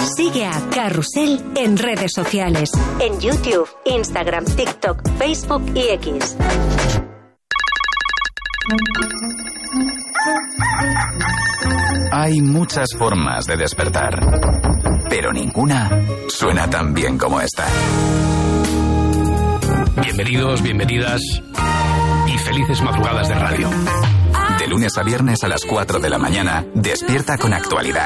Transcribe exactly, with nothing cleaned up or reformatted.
Sigue a Carrusel en redes sociales. En YouTube, Instagram, TikTok, Facebook y X. Hay muchas formas de despertar, pero ninguna suena tan bien como esta. Bienvenidos, bienvenidas y felices madrugadas de radio. De lunes a viernes a las cuatro de la mañana, despierta con actualidad.